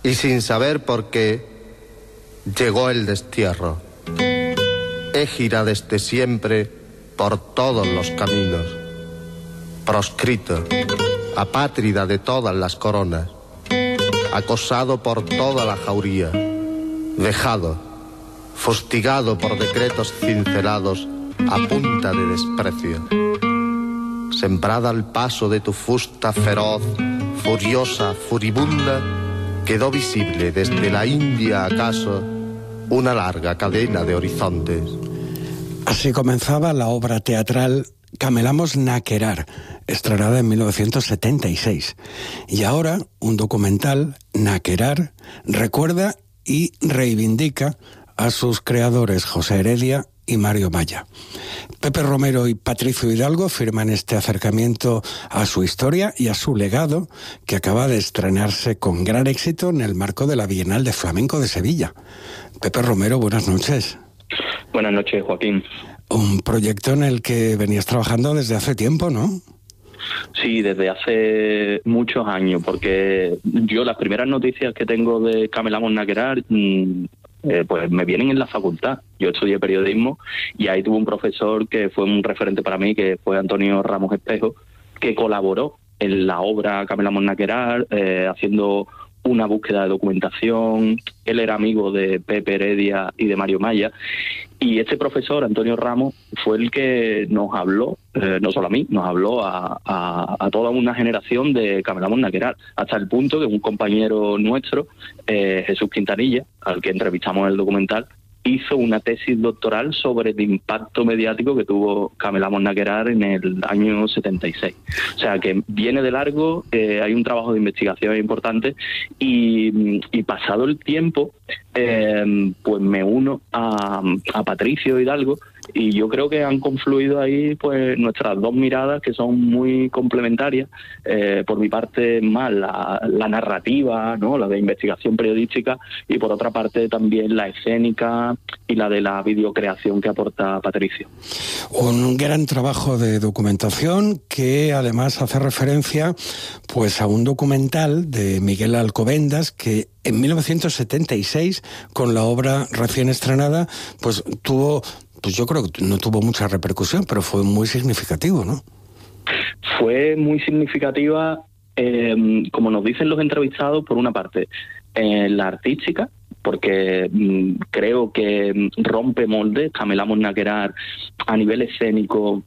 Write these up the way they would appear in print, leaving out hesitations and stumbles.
y sin saber por qué llegó el destierro. Égira desde siempre por todos los caminos, proscrito, apátrida de todas las coronas, acosado por toda la jauría, vejado, fustigado por decretos cincelados a punta de desprecio. Sembrada al paso de tu fusta feroz, furiosa, furibunda, quedó visible desde la India acaso una larga cadena de horizontes. Así comenzaba la obra teatral Camelamos na querar, estrenada en 1976. Y ahora un documental, Na querar, recuerda y reivindica a sus creadores José Heredia y Mario Maya. Pepe Romero y Patricio Hidalgo firman este acercamiento a su historia y a su legado, que acaba de estrenarse con gran éxito en el marco de la Bienal de Flamenco de Sevilla. Pepe Romero, buenas noches. Buenas noches, Joaquín. Un proyecto en el que venías trabajando desde hace tiempo, ¿no? Sí, desde hace muchos años, porque yo las primeras noticias que tengo de Camelamos na querar pues me vienen en la facultad. Yo estudié periodismo y ahí tuve un profesor que fue un referente para mí, que fue Antonio Ramos Espejo, que colaboró en la obra Camelamos na querar, haciendo una búsqueda de documentación. Él era amigo de Pepe Heredia y de Mario Maya, y este profesor, Antonio Ramos, fue el que nos habló, no solo a mí, nos habló a toda una generación de Camelamos na querar, hasta el punto que un compañero nuestro, Jesús Quintanilla, al que entrevistamos en el documental, hizo una tesis doctoral sobre el impacto mediático que tuvo Camelamos na querar en el año 76. O sea, que viene de largo, hay un trabajo de investigación importante, y pasado el tiempo, pues me uno a Patricio Hidalgo, y yo creo que han confluido ahí pues nuestras dos miradas, que son muy complementarias. Por mi parte más la narrativa, ¿no?, la de investigación periodística, y por otra parte también la escénica y la de la videocreación que aporta Patricio. Un gran trabajo de documentación que además hace referencia pues a un documental de Miguel Alcobendas que en 1976, con la obra recién estrenada, pues tuvo, pues yo creo que no tuvo mucha repercusión, pero fue muy significativo, ¿no? Fue muy significativa, como nos dicen los entrevistados, por una parte, la artística, porque creo que rompe moldes. Camelamos na querar a nivel escénico,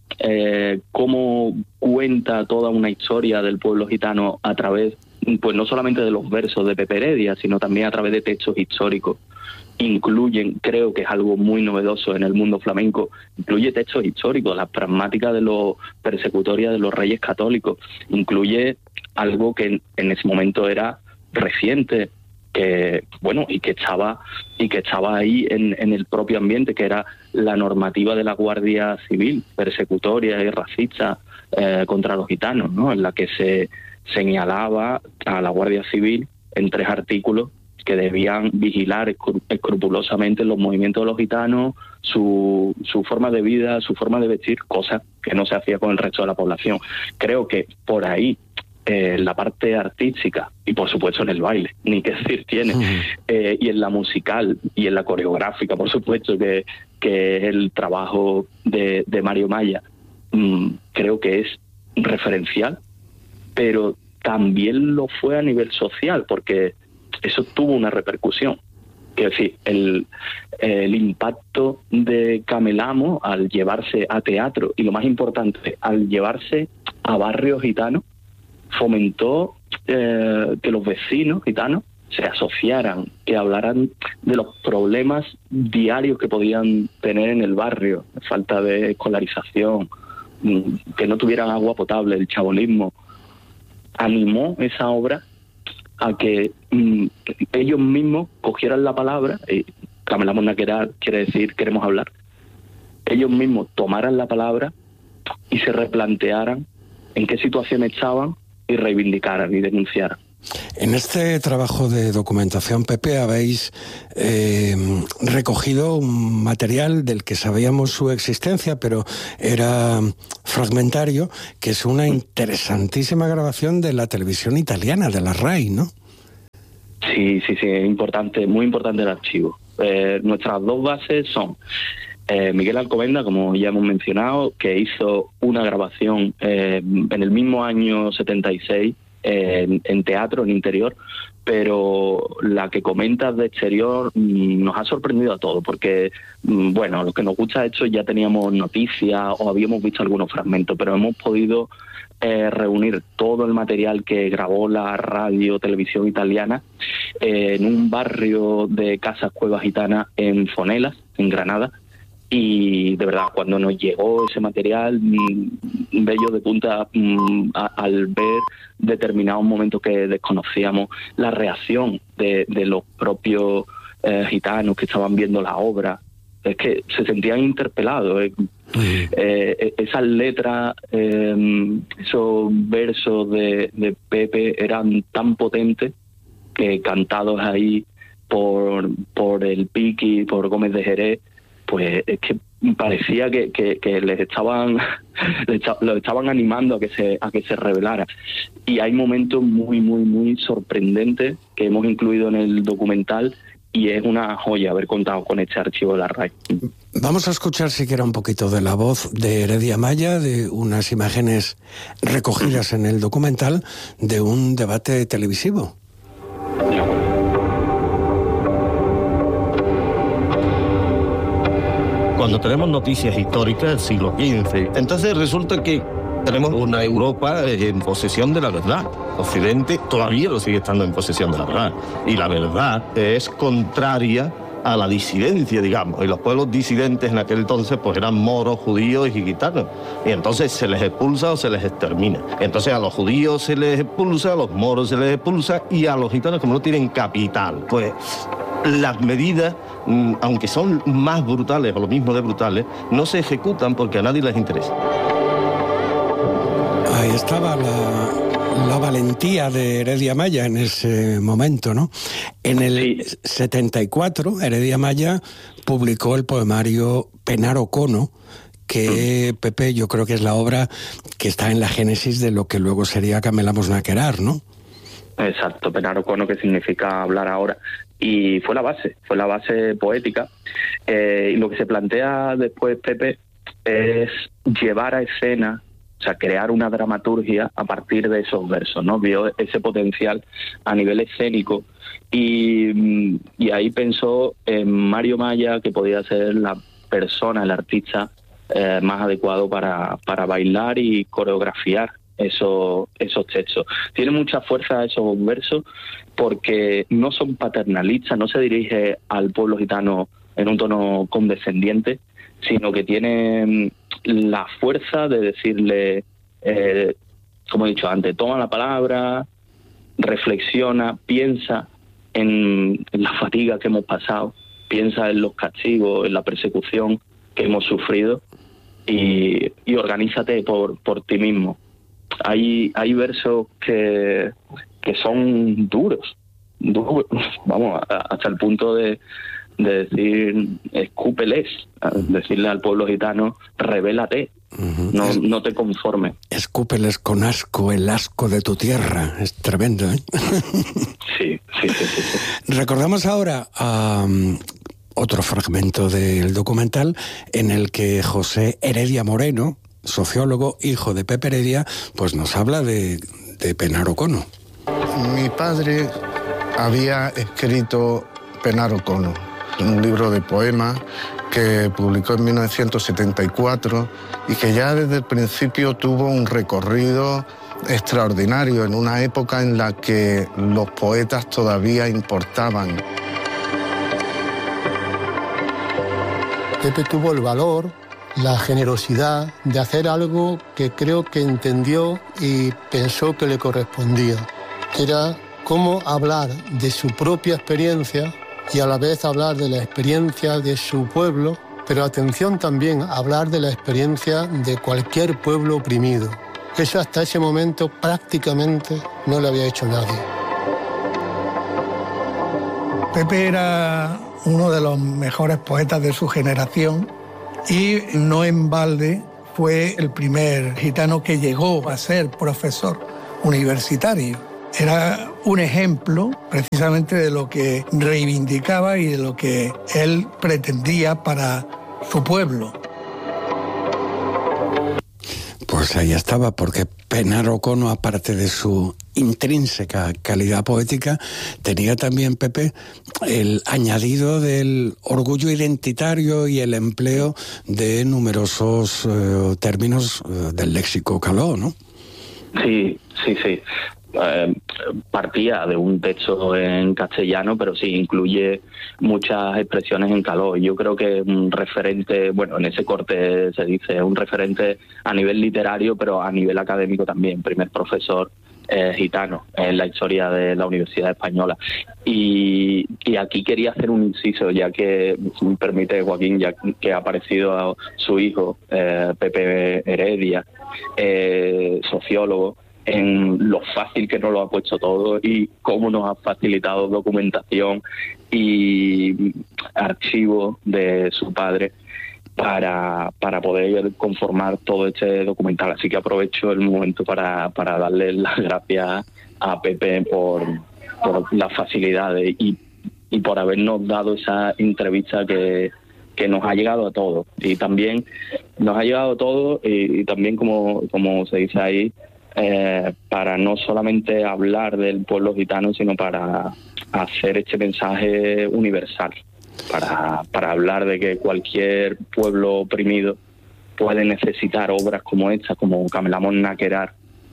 cómo cuenta toda una historia del pueblo gitano a través, pues no solamente de los versos de Pepe Heredia, sino también a través de textos históricos. Incluyen, creo que es algo muy novedoso en el mundo flamenco, incluye textos históricos, las pragmáticas de los persecutorias de los reyes católicos, incluye algo que en ese momento era reciente, que bueno, y que estaba ahí en el propio ambiente, que era la normativa de la Guardia Civil, persecutoria y racista contra los gitanos, ¿no?, en la que se señalaba a la Guardia Civil en 3 artículos que debían vigilar escrupulosamente los movimientos de los gitanos, su forma de vida, su forma de vestir, cosa que no se hacía con el resto de la población. Creo que por ahí, en la parte artística, y por supuesto en el baile, ni qué decir tiene, y en la musical y en la coreográfica, por supuesto, que es el trabajo de Mario Maya, creo que es referencial, pero también lo fue a nivel social, porque eso tuvo una repercusión. Es decir, el impacto de Camelamos al llevarse a teatro, y lo más importante, al llevarse a barrios gitanos, fomentó que los vecinos gitanos se asociaran, que hablaran de los problemas diarios que podían tener en el barrio, falta de escolarización, que no tuvieran agua potable, el chabolismo. Animó esa obra a que ellos mismos cogieran la palabra, Camelamos na querar quiere decir queremos hablar, ellos mismos tomaran la palabra y se replantearan en qué situación estaban y reivindicaran y denunciaran. En este trabajo de documentación, Pepe, habéis recogido un material del que sabíamos su existencia, pero era fragmentario, que es una interesantísima grabación de la televisión italiana, de la RAI, ¿no? Sí, es importante, muy importante el archivo. Nuestras dos bases son Miguel Alcobendas, como ya hemos mencionado, que hizo una grabación en el mismo año 76 en teatro, en interior, pero la que comentas de exterior nos ha sorprendido a todos, porque, bueno, los que nos gusta esto ya teníamos noticias o habíamos visto algunos fragmentos, pero hemos podido reunir todo el material que grabó la radio televisión italiana en un barrio de casas cuevas gitanas en Fonelas, en Granada. Y de verdad, cuando nos llegó ese material, bello de punta al ver determinados momentos que desconocíamos, la reacción de los propios gitanos que estaban viendo la obra, es que se sentían interpelados. Esas letras, esos versos de Pepe eran tan potentes que cantados ahí por el Piqui, por Gómez de Jerez, pues es que parecía que les estaban los estaban animando a que se revelara. Y hay momentos muy sorprendentes que hemos incluido en el documental, y es una joya haber contado con este archivo de la RAI. Vamos a escuchar siquiera un poquito de la voz de Heredia Maya, de unas imágenes recogidas en el documental de un debate televisivo. Cuando tenemos noticias históricas del siglo XV, entonces resulta que tenemos una Europa en posesión de la verdad. Occidente todavía lo sigue estando en posesión de la verdad. Y la verdad es contraria a la disidencia, digamos. Y los pueblos disidentes en aquel entonces pues eran moros, judíos y gitanos. Y entonces se les expulsa o se les extermina. Entonces a los judíos se les expulsa, a los moros se les expulsa, y a los gitanos, como no tienen capital, pues las medidas, aunque son más brutales o lo mismo de brutales, no se ejecutan porque a nadie les interesa. Ahí estaba la valentía de Heredia Maya en ese momento, ¿no? En el 74, Heredia Maya publicó el poemario Penaro Cono, que, Pepe, yo creo que es la obra que está en la génesis de lo que luego sería Camelamos Naquerar, ¿no? Exacto, Penaro Cono, que significa hablar ahora. Y fue la base poética. Y lo que se plantea después, Pepe, es llevar a escena, o sea, crear una dramaturgia a partir de esos versos, ¿no? Vio ese potencial a nivel escénico y ahí pensó en Mario Maya, que podía ser la persona, el artista más adecuado para bailar y coreografiar esos textos. Tiene mucha fuerza esos versos porque no son paternalistas, no se dirige al pueblo gitano en un tono condescendiente, sino que tiene la fuerza de decirle, como he dicho antes, toma la palabra, reflexiona, piensa en la fatiga que hemos pasado, piensa en los castigos, en la persecución que hemos sufrido y organízate por ti mismo. Hay versos que son duros, vamos, hasta el punto de decir, escúpeles, decirle al pueblo gitano, rebélate, no te conformes. Escúpeles con asco el asco de tu tierra. Es tremendo, ¿eh? Sí. Recordamos ahora otro fragmento del documental en el que José Heredia Moreno, sociólogo, hijo de Pepe Heredia, pues nos habla de Penaro Cono. Mi padre había escrito Penaro Cono, un libro de poemas que publicó en 1974 y que ya desde el principio tuvo un recorrido extraordinario en una época en la que los poetas todavía importaban. Pepe tuvo el valor, la generosidad de hacer algo que creo que entendió y pensó que le correspondía. Era cómo hablar de su propia experiencia y a la vez hablar de la experiencia de su pueblo, pero atención también, hablar de la experiencia de cualquier pueblo oprimido. Eso hasta ese momento prácticamente no lo había hecho nadie. Pepe era uno de los mejores poetas de su generación y no en balde fue el primer gitano que llegó a ser profesor universitario. era un ejemplo precisamente de lo que reivindicaba y de lo que él pretendía para su pueblo. Pues ahí estaba, porque Penaro Cono, aparte de su intrínseca calidad poética, tenía también, Pepe, el añadido del orgullo identitario y el empleo de numerosos términos del léxico caló, ¿no? Sí. Partía de un texto en castellano, pero sí incluye muchas expresiones en caló. Yo creo que un referente, bueno, en ese corte se dice, un referente a nivel literario, pero a nivel académico también, primer profesor gitano en la historia de la Universidad Española. Y aquí quería hacer un inciso, ya que, si me permite, Joaquín, ya que ha aparecido su hijo, Pepe Heredia, sociólogo, en lo fácil que nos lo ha puesto todo y cómo nos ha facilitado documentación y archivos de su padre para poder conformar todo este documental. Así que aprovecho el momento para darle las gracias a Pepe por las facilidades y por habernos dado esa entrevista que nos ha llegado a todos. Y también nos ha llegado a todos y también, como se dice ahí, para no solamente hablar del pueblo gitano, sino para hacer este mensaje universal, para hablar de que cualquier pueblo oprimido puede necesitar obras como esta, como Camelamos Naquerar,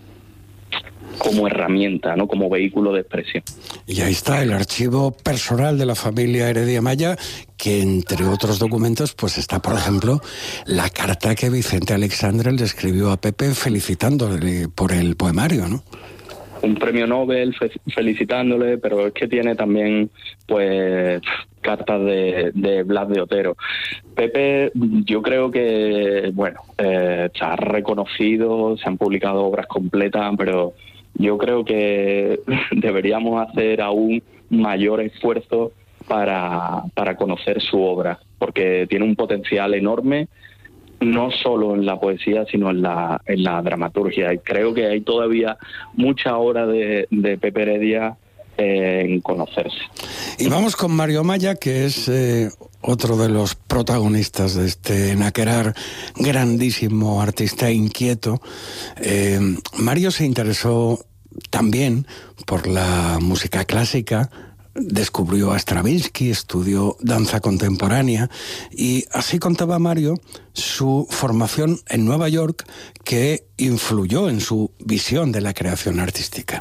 como herramienta, ¿no?, como vehículo de expresión. Y ahí está el archivo personal de la familia Heredia Maya, que entre otros documentos pues está, por ejemplo, la carta que Vicente Aleixandre le escribió a Pepe felicitándole por el poemario, ¿no? Un premio Nobel felicitándole, pero es que tiene también pues cartas de Blas de Otero. Pepe, yo creo que, bueno, está reconocido, se han publicado obras completas, pero yo creo que deberíamos hacer aún mayor esfuerzo para conocer su obra, porque tiene un potencial enorme, no solo en la poesía, sino en la dramaturgia. Y creo que hay todavía mucha obra de Pepe Heredia en conocerse. Y vamos con Mario Maya, que es otro de los protagonistas de este Naquerar, grandísimo artista inquieto. Mario se interesó también por la música clásica, descubrió a Stravinsky, estudió danza contemporánea y así contaba Mario su formación en Nueva York, que influyó en su visión de la creación artística.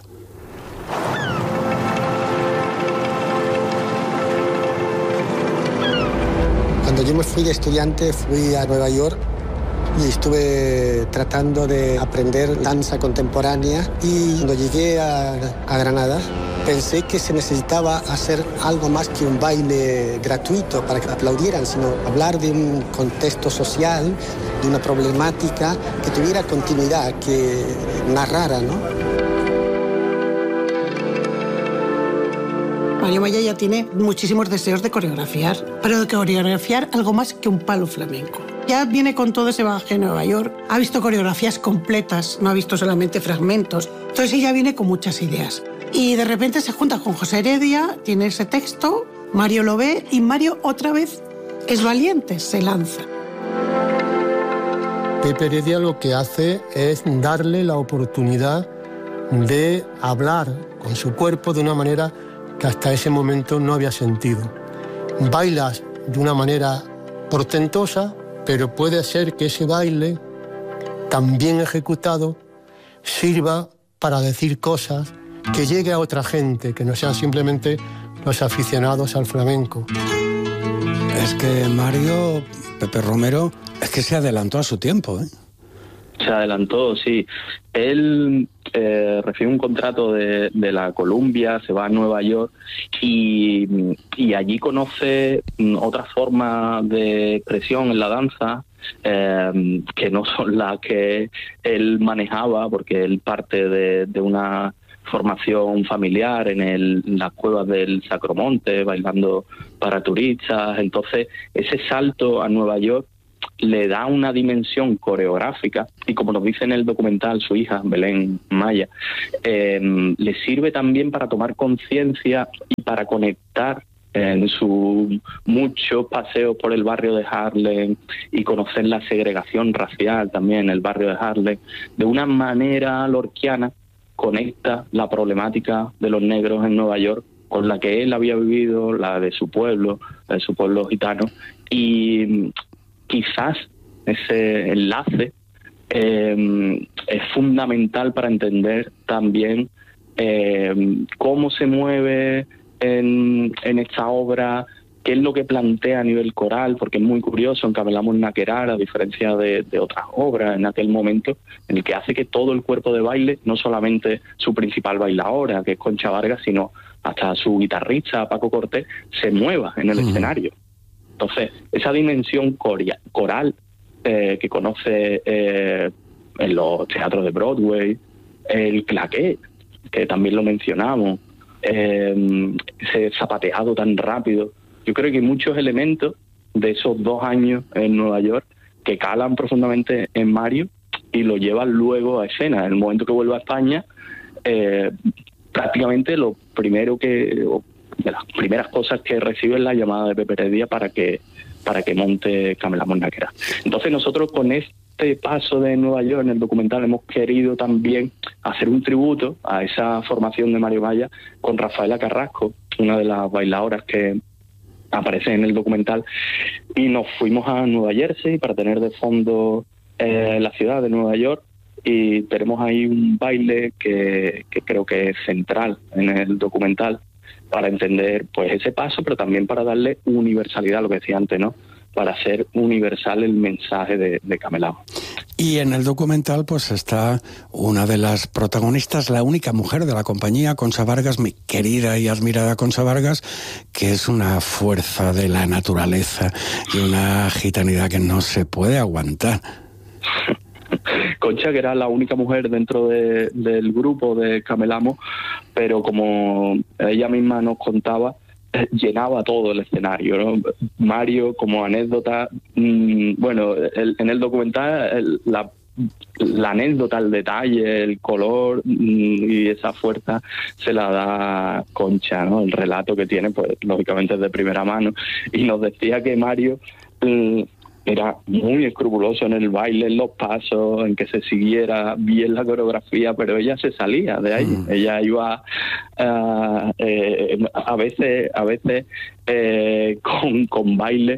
Cuando yo me fui de estudiante, fui a Nueva York y estuve tratando de aprender danza contemporánea, y cuando llegué a Granada pensé que se necesitaba hacer algo más que un baile gratuito para que aplaudieran, sino hablar de un contexto social, de una problemática que tuviera continuidad, que narrara, ¿no? Mario Maya ya tiene muchísimos deseos de coreografiar, pero de coreografiar algo más que un palo flamenco. Ya viene con todo ese bagaje de Nueva York, ha visto coreografías completas, no ha visto solamente fragmentos. Entonces ella viene con muchas ideas. Y de repente se junta con José Heredia, tiene ese texto, Mario lo ve y Mario otra vez es valiente, se lanza. Pepe Heredia lo que hace es darle la oportunidad de hablar con su cuerpo de una manera que hasta ese momento no había sentido. Bailas de una manera portentosa, pero puede ser que ese baile, tan bien ejecutado, sirva para decir cosas que llegue a otra gente, que no sean simplemente los aficionados al flamenco. Es que Mario, Pepe Romero, es que se adelantó a su tiempo, ¿eh? Se adelantó, sí. Él recibe un contrato de la Columbia, se va a Nueva York y allí conoce otras formas de expresión en la danza que no son las que él manejaba, porque él parte de una formación familiar en las cuevas del Sacromonte, bailando para turistas. Entonces, ese salto a Nueva York le da una dimensión coreográfica y, como nos dice en el documental su hija, Belén Maya, le sirve también para tomar conciencia y para conectar en sus muchos paseos por el barrio de Harlem y conocer la segregación racial también en el barrio de Harlem. De una manera lorquiana conecta la problemática de los negros en Nueva York con la que él había vivido, la de su pueblo gitano, y quizás ese enlace es fundamental para entender también cómo se mueve en esta obra, qué es lo que plantea a nivel coral, porque es muy curioso en Camelamos Naquerar, a diferencia de otras obras en aquel momento, en el que hace que todo el cuerpo de baile, no solamente su principal bailaora, que es Concha Vargas, sino hasta su guitarrista, Paco Cortés, se mueva en el escenario. Entonces, esa dimensión coral que conoce en los teatros de Broadway, el claqué, que también lo mencionamos, ese zapateado tan rápido. Yo creo que hay muchos elementos de esos 2 años en Nueva York que calan profundamente en Mario y lo llevan luego a escena. En el momento que vuelve a España, prácticamente de las primeras cosas que recibe es la llamada de Pepe Heredia para que monte Camelamos Naquerar. Entonces nosotros con este paso de Nueva York en el documental hemos querido también hacer un tributo a esa formación de Mario Maya con Rafaela Carrasco, una de las bailadoras que aparece en el documental, y nos fuimos a Nueva Jersey para tener de fondo la ciudad de Nueva York, y tenemos ahí un baile que creo que es central en el documental para entender pues ese paso, pero también para darle universalidad, lo que decía antes, ¿no? Para hacer universal el mensaje de Camelamos. Y en el documental pues está una de las protagonistas, la única mujer de la compañía, Concha Vargas, mi querida y admirada Concha Vargas, que es una fuerza de la naturaleza y una gitanidad que no se puede aguantar. Concha, que era la única mujer dentro del grupo de Camelamos, pero como ella misma nos contaba, llenaba todo el escenario, ¿no? Mario, como anécdota, en el documental la anécdota, el detalle, el color y esa fuerza se la da Concha, ¿no? El relato que tiene, pues lógicamente es de primera mano, y nos decía que Mario era muy escrupuloso en el baile, en los pasos, en que se siguiera bien la coreografía, pero ella se salía de ahí. Ella iba a veces con baile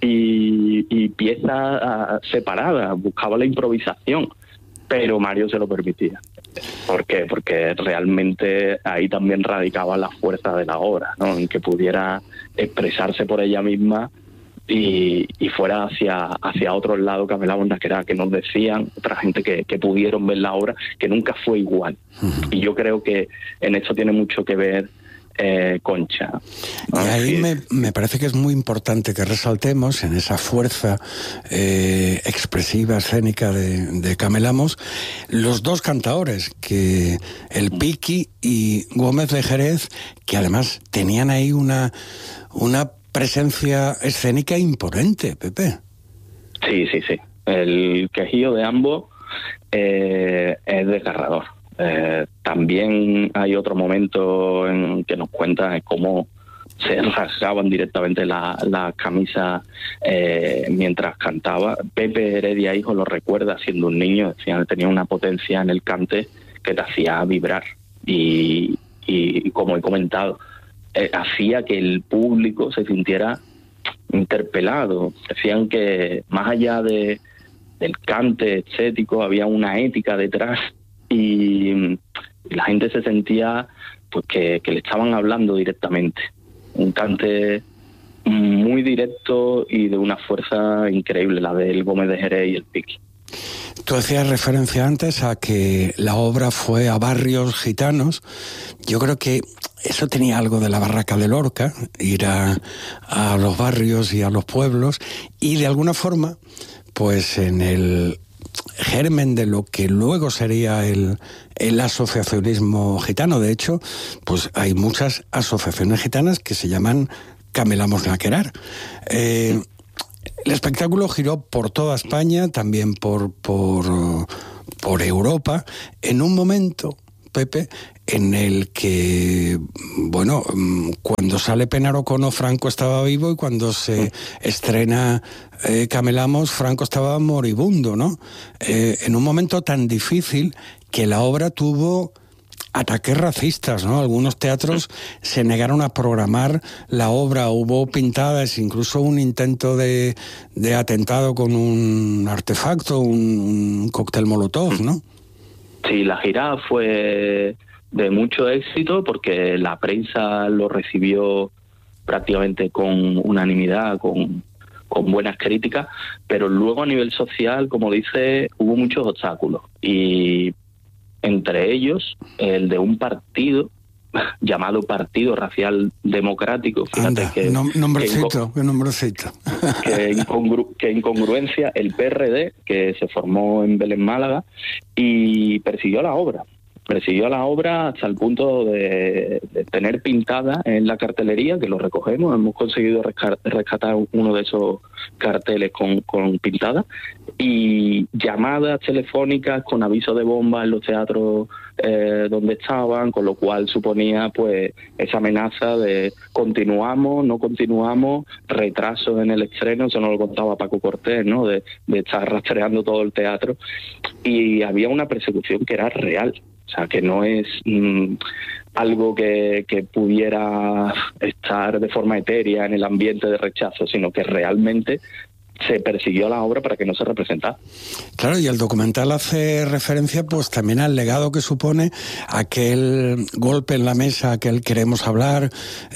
y piezas separadas, buscaba la improvisación, pero Mario se lo permitía. ¿Por qué? Porque realmente ahí también radicaba la fuerza de la obra, ¿no? En que pudiera expresarse por ella misma y fuera hacia otro lado, Camelamos Naquerar, que nos decían otra gente que pudieron ver la obra, que nunca fue igual. Y yo creo que en eso tiene mucho que ver Concha. Y ahí me parece que es muy importante que resaltemos en esa fuerza expresiva, escénica de Camelamos, los 2 cantadores, que el Piqui y Gómez de Jerez, que además tenían ahí una presencia escénica imponente, Pepe. Sí. El quejío de ambos es desgarrador. También hay otro momento en que nos cuenta cómo se rasgaban directamente la camisa mientras cantaba. Pepe Heredia hijo lo recuerda siendo un niño, decía que tenía una potencia en el cante que te hacía vibrar y como he comentado, hacía que el público se sintiera interpelado. Decían que más allá del cante estético había una ética detrás y la gente se sentía pues que le estaban hablando directamente. Un cante muy directo y de una fuerza increíble, la del Gómez de Jerez y el Piqui. Tú hacías referencia antes a que la obra fue a barrios gitanos. Yo creo que eso tenía algo de la Barraca de Lorca, ir a los barrios y a los pueblos, y de alguna forma, pues en el germen de lo que luego sería el asociacionismo gitano. De hecho, pues hay muchas asociaciones gitanas que se llaman Camelamos Naquerar. El espectáculo giró por toda España, también por Europa, en un momento, Pepe, en el que, bueno, cuando sale Penarcono, Franco estaba vivo, y cuando se estrena Camelamos, Franco estaba moribundo, ¿no? En un momento tan difícil que la obra tuvo ataques racistas, ¿no? Algunos teatros se negaron a programar la obra, hubo pintadas, incluso un intento de atentado con un artefacto, un cóctel molotov, ¿no? Sí, la gira fue de mucho éxito porque la prensa lo recibió prácticamente con unanimidad, con buenas críticas, pero luego a nivel social, como dice, hubo muchos obstáculos, y entre ellos el de un partido llamado Partido Racial Democrático. Fíjate. Anda, qué nombrecito. Qué incongruencia. El PRD, que se formó en Belén, Málaga, y persiguió la obra hasta el punto de tener pintada en la cartelería, que lo recogemos, hemos conseguido rescatar uno de esos carteles con pintada, y llamadas telefónicas con aviso de bomba en los teatros donde estaban, con lo cual suponía pues esa amenaza de continuamos, no continuamos, retrasos en el estreno. Eso nos lo contaba Paco Cortés, ¿no? De estar rastreando todo el teatro, y había una persecución que era real. O sea, que no es algo que pudiera estar de forma etérea en el ambiente de rechazo, sino que realmente se persiguió la obra para que no se representara. Claro, y el documental hace referencia pues también al legado que supone aquel golpe en la mesa, aquel queremos hablar.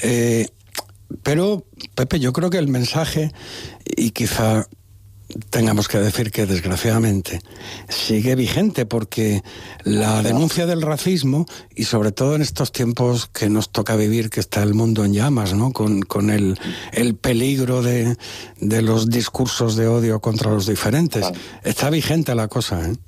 Pero, Pepe, yo creo que el mensaje, y quizá tengamos que decir que desgraciadamente sigue vigente, porque la denuncia del racismo, y sobre todo en estos tiempos que nos toca vivir, que está el mundo en llamas, ¿no? Con el peligro de los discursos de odio contra los diferentes. Vale. Está vigente la cosa, ¿eh?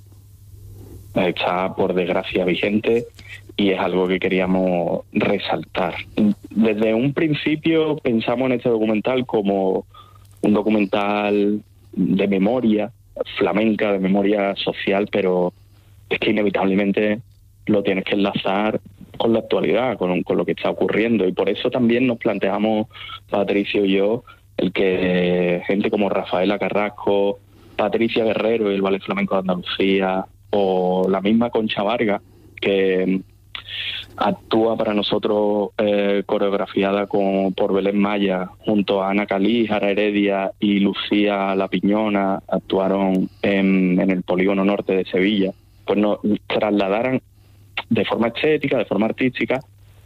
Está, por desgracia, vigente, y es algo que queríamos resaltar. Desde un principio pensamos en este documental como un documental de memoria flamenca, de memoria social, pero es que inevitablemente lo tienes que enlazar con la actualidad, con lo que está ocurriendo, y por eso también nos planteamos, Patricio y yo, el que gente como Rafaela Carrasco, Patricia Guerrero y el Ballet Flamenco de Andalucía, o la misma Concha Vargas, que actúa para nosotros coreografiada por Belén Maya, junto a Ana Calí, Jara Heredia y Lucía La Piñona, actuaron en el Polígono Norte de Sevilla, pues nos trasladaran de forma estética, de forma artística,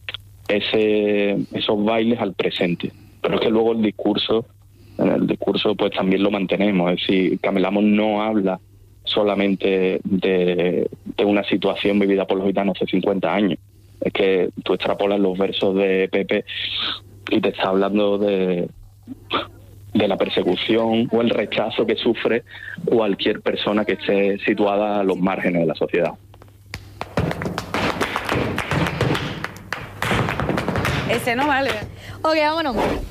esos bailes al presente. Pero es que luego el discurso pues también lo mantenemos, es decir, Camelamos no habla solamente de una situación vivida por los gitanos hace 50 años. Es que tú extrapolas los versos de Pepe y te está hablando de la persecución o el rechazo que sufre cualquier persona que esté situada a los márgenes de la sociedad. Ese no vale. Ok, vámonos.